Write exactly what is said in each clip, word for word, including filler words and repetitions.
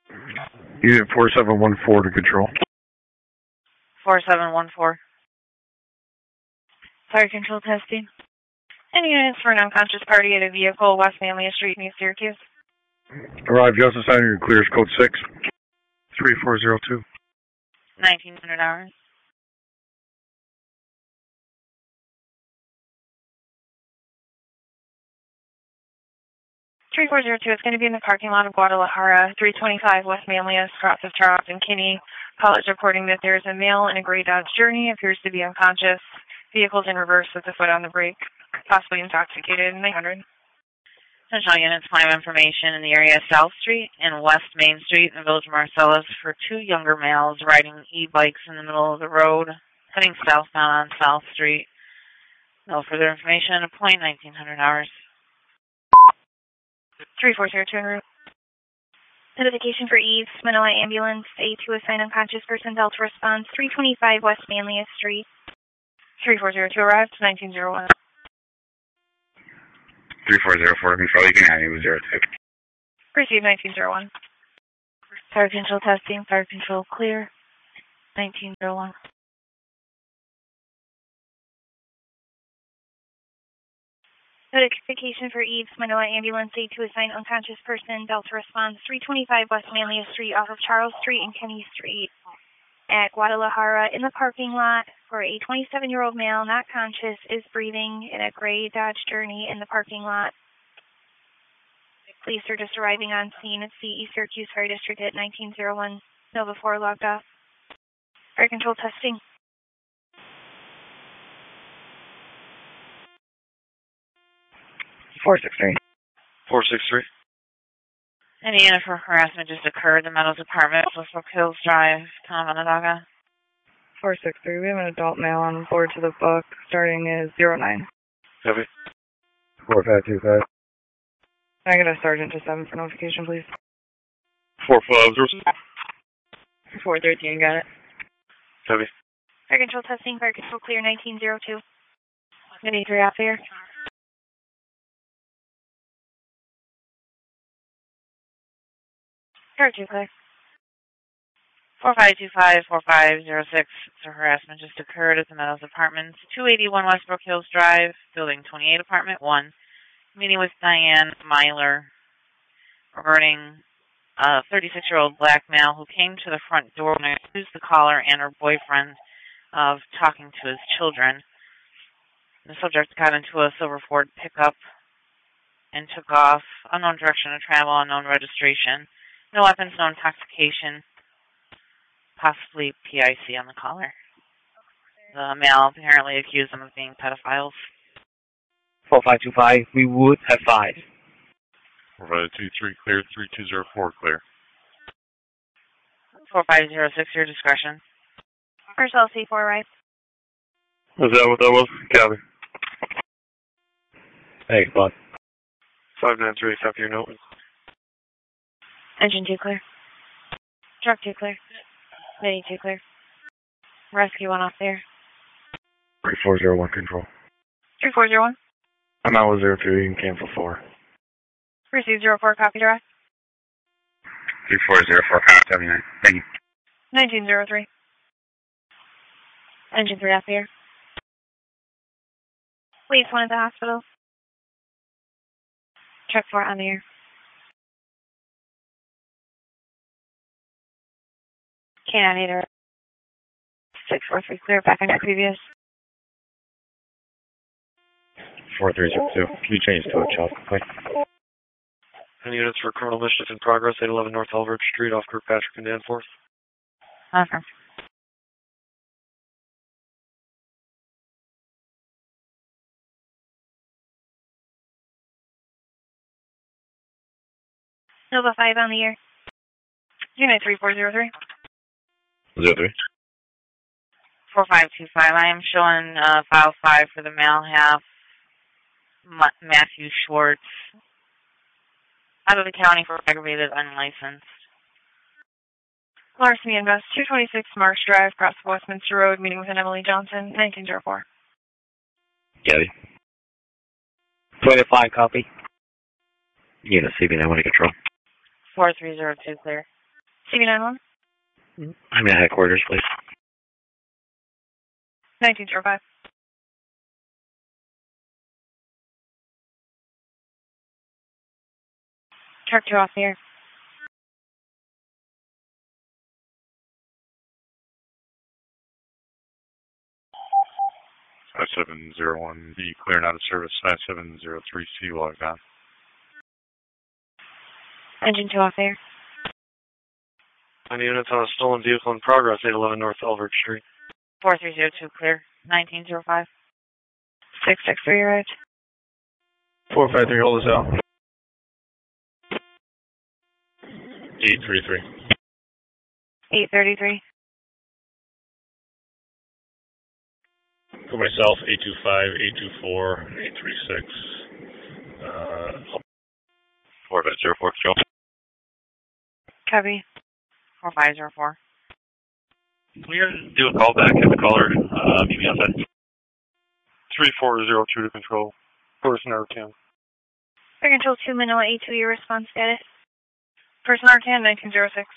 Unit four seven one four to control. four seven one four. Fire control testing. Any units for an unconscious party at a vehicle, West Manlia Street, New Syracuse? Arrive, Justice Center, clears code six. three four zero two. nineteen hundred hours. three four zero two, it's going to be in the parking lot of Guadalajara, three twenty-five West Manlia, across of Charles and Kinney. Call is reporting that there is a male in a gray Dodge Journey, appears to be unconscious. Vehicle's in reverse with the foot on the brake, possibly intoxicated. nine hundred. Central units claim information in the area of South Street and West Main Street in the Village of Marcellus for two younger males riding e-bikes in the middle of the road, heading southbound on South Street. No further information at point nineteen hundred hours. three four zero two en route. Notification for Eves, Manoa Ambulance, A two assigned unconscious person, Delta response, three twenty-five West Manlia Street. three four zero two arrived, nineteen zero one. three four zero four control, you can have me with zero two. Received nineteen zero one. Fire control testing, fire control clear, nineteen zero one. Notification for Eves, Manoa Ambulance, A two assigned unconscious person, Delta response, three twenty-five West Manlia Street off of Charles Street and Kenny Street at Guadalajara in the parking lot for a twenty-seven-year-old male not conscious is breathing in a gray Dodge Journey in the parking lot. Police are just arriving on scene at C E Syracuse Fire District at nineteen zero one. Nova four logged off. Fire control testing. four six three. four six three. Any unit for harassment just occurred at Meadows Apartment, Bristol Hills Drive, Town of Onondaga. four six three, we have an adult male on board to the book, starting is zero nine. Heavy. four five two five. Can I get a sergeant to seven for notification, please? four five zero six. four thirteen, got it. Heavy. Fire control testing, fire control clear, nineteen zero two. Any three out there? Fire two clear. four five two five, four five zero six. So harassment just occurred at the Meadows Apartments, two eighty-one Westbrook Hills Drive, Building twenty-eight, Apartment one. Meeting with Diane Myler regarding a thirty-six-year-old black male who came to the front door and accused the caller and her boyfriend of talking to his children. The subject got into a silver Ford pickup and took off. Unknown direction of travel, unknown registration. No weapons, no intoxication. Possibly P I C on the caller. The male apparently accused them of being pedophiles. four five two five, we would have five. four five two three clear, three two zero four clear. four five zero six, your discretion. First L C four, right? Is that what that was? Copy. Thanks, bud. five nine three, copy your note. Engine two clear. Truck two clear. Mini two clear. Rescue one off there. three four zero one control. three four zero one. I'm out with zero two, you can cancel four. Receive zero four, copy direct. three four zero four, copy seventy-nine. Thank you. nineteen zero three. Engine three off here. Police one at the hospital. Truck four on the air. K nine eight six four three clear, back on your previous. four three zero two. Can you change to a chop, please? Any units for criminal mischief in progress, eight eleven North Elbridge Street off Kirkpatrick and Danforth? Awesome. Nova five on the air. Unit three four zero three. zero three. four five two five. I am showing uh, file five for the male half. Ma- Matthew Schwartz. Out of the county for aggravated unlicensed. Larceny Invest, two twenty-six Marsh Drive, across Westminster Road, meeting with an Emily Johnson, nineteen zero four. Gabby. twenty-five, copy. Unit C B nine, one to control. four three zero two clear. C B nine one. I'm at headquarters, please. nineteen zero five. Truck two off the air. five seven zero one B, clear and out of service. five seven zero three C, logged on. Engine two off the air. Any units on a stolen vehicle in progress, eight eleven North Elbert Street. four three zero two, clear. nineteen zero five. six six three, right. four five three, hold us out. eight three three. eight thirty-three. For myself, eight two five, eight two four, eight three six. Uh, four five zero four, Joe. Copy. four five zero four. Can we do a call back if the caller uh, meet me outside? three four zero two to control. Person Arcan. Air Control two, Manila A two, your response status. Person Arcan, nineteen zero six.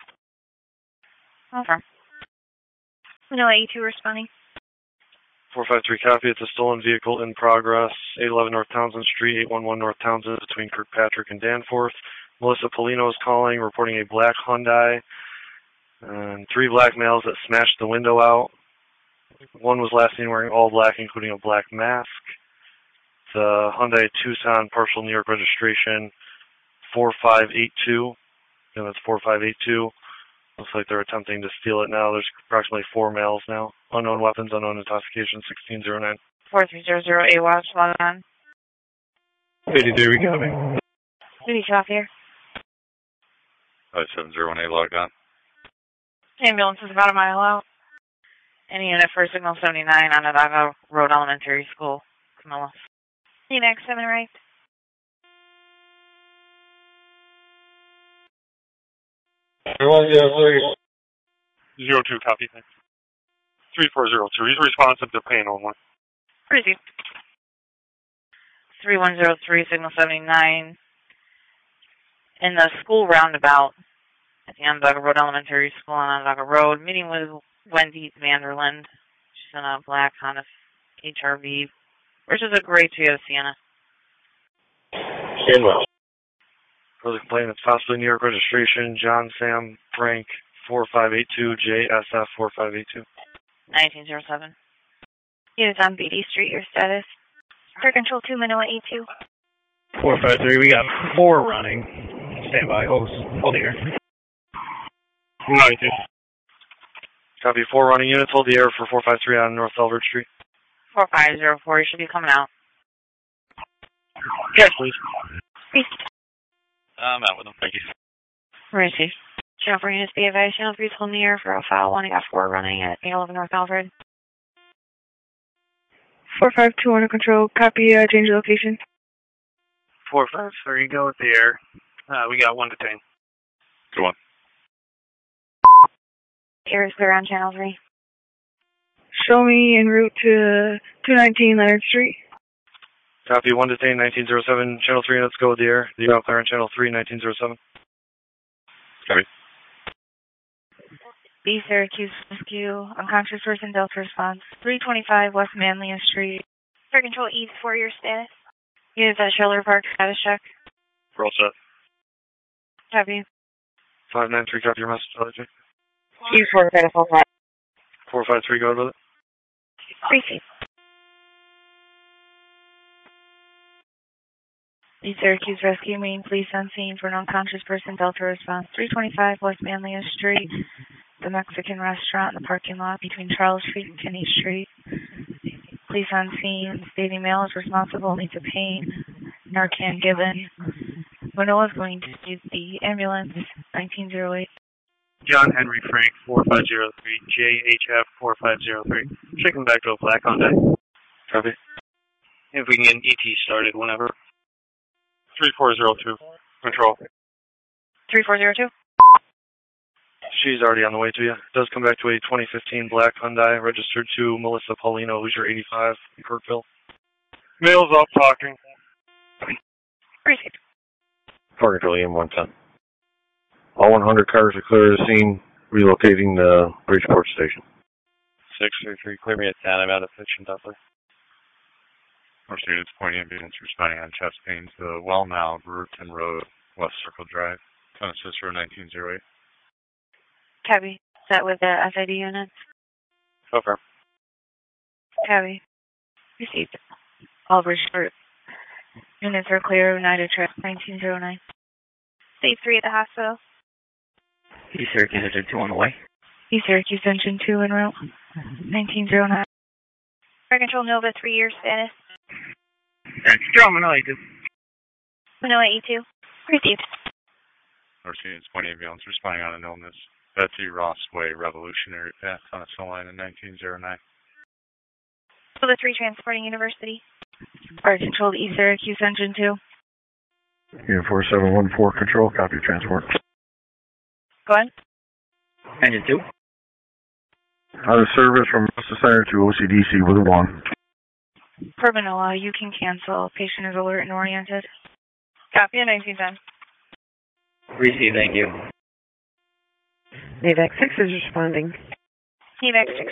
Over. Manila A two responding. four five three, copy. It's a stolen vehicle in progress. eight eleven North Townsend Street, eight one one North Townsend, between Kirkpatrick and Danforth. Melissa Polino is calling, reporting a black Hyundai. And three black males that smashed the window out. One was last seen wearing all black, including a black mask. The Hyundai Tucson, partial New York registration, four five eight two. And that's four five eight two. Looks like they're attempting to steal it now. There's approximately four males now. Unknown weapons, unknown intoxication, sixteen zero nine. four three zero zero, A watch, log on. eighty-three, we got me. Duty off here. five seven zero one A, logged on. Ambulance is about a mile out. Any unit for signal seventy-nine, Onondaga Road Elementary School, Camilla. Phoenix seven, right. Zero two, copy. Three four zero two. He's responsive to pain only. Crazy. three one zero three, signal seventy-nine. In the school roundabout at the Onondaga Road Elementary School on Onondaga Road, meeting with Wendy Vanderland. She's in a black Honda H R V, which is a gray Toyota Sienna. Stand well. For the complaint, it's possibly New York registration, John Sam Frank four five eight two, J S F four five eight two. nineteen zero seven. Units on B D Street, your status. Air Control two, Manila A two. four five three, we got four running. Stand by, hold, hold here. ninety. Copy, four running units. Hold the air for four five three on North Elbert Street. four five zero four, you should be coming out. Yes, please. Please. I'm out with them, thank you. Receive. Channel four units, be advised. Channel three is holding the air for a file one. I got four running at eight eleven North Alfred. four five two, under control. Copy, uh, change location. four five three, go with the air. Uh, we got one detained. Go on. Air is clear on channel three. Show me en route to two nineteen Leonard Street. Copy, one detained, nineteen zero seven. Channel three units, go with the air. The ground clear on channel three, nineteen zero seven. Copy. B Syracuse Rescue, unconscious person, Delta response. three twenty-five West Manlia Street. Air Control E for your status. Units at Shelter Park, status check. We're all set. Copy. five nine three, copy your message, L J. E four, status four five. four five three, go with it. Receive. B Syracuse Rescue, main police on scene for an unconscious person, Delta response. three twenty-five West Manlia Street, the Mexican restaurant in the parking lot between Charles Street and Kinney Street. Police on scene, stating male is responsible, needs a pain, Narcan given. Manoa is going to use the ambulance, nineteen oh eight. John Henry Frank, four five zero three, J H F four five zero three. Checking back to a black Hyundai. Copy. If we can get an E T started whenever. three four zero two, control. three four zero two. She's already on the way to you. It does come back to a twenty fifteen black Hyundai, registered to Melissa Paulino, Hoosier eighty-five, in Kirkville. Male's up talking. Receive. Four control E M one ten. All one hundred cars are clear of the scene, relocating the Bridgeport station. six three three, clear me at ten. I'm out of Fiction Doubler. First units point ambulance responding on chest pains. The well now, Brewerton Road, West Circle Drive. Ten Cicero nineteen oh eight. Copy. Is that with the S I D units? Over. Copy. Received. All Bridgeport units are clear of United Trip nineteen oh nine. Stage three at the hospital. East Syracuse Engine two on the way. East Syracuse Engine two en route. nineteen oh nine. Air Control Nova, three years status. That's strong, Manoa E two. Manoa E two. Received. First units point ambulance responding on an illness. Betsy Ross Way, Revolutionary Path, Tennessee line in nineteen oh nine. Nova three transporting University. Fire Control to East Syracuse Engine two. Unit four seven one four, control, copy transport. Go ahead. Engine two. Out of service from Russell Center to O C D C with a one. Per Manoa, you can cancel. Patient is alert and oriented. Copy at nineteen ten. Receive, thank you. NAVAC six is responding. NAVAC six